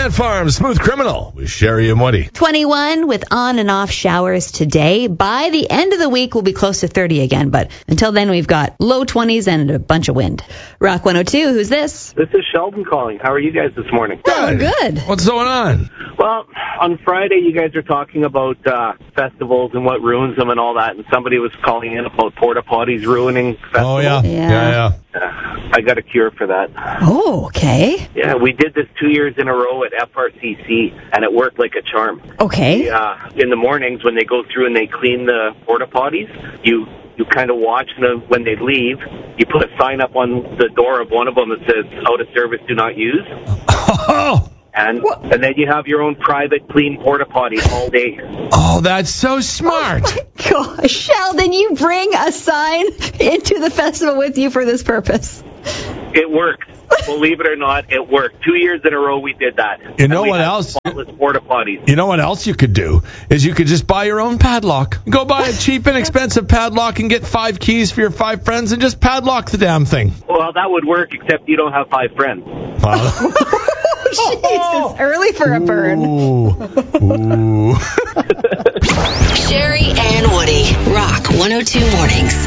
Ant Farm, Smooth Criminal with Sherry and Woody. 21 with on and off showers today. By the end of the week, we'll be close to 30 again. But until then, we've got low 20s and a bunch of wind. Rock 102, who's this? This is Sheldon calling. How are you guys this morning? Oh, good. What's going on? Well, on Friday, you guys are talking about festivals and what ruins them and all that, and somebody was calling in about porta potties ruining festivals. Oh, yeah. I got a cure for that. Oh, okay. Yeah, we did this 2 years in a row at FRCC, and it worked like a charm. Okay. In the mornings, when they go through and they clean the porta potties, you kind of watch them when they leave. You put a sign up on the door of one of them that says, out of service, do not use. Oh, And then you have your own private clean porta potty all day. oh, that's so smart. Gosh, Sheldon, you bring a sign into the festival with you for this purpose. It worked. Believe it or not, it worked. 2 years in a row we did that. You know And we what had else? Spotless porta potties. You know what else you could do is you could just buy your own padlock. Go buy a cheap, inexpensive padlock and get 5 keys for your 5 friends and just padlock the damn thing. Well, that would work, except you don't have 5 friends. Jesus, early for a burn. Ooh. Sherry and Woody, Rock 102 Mornings.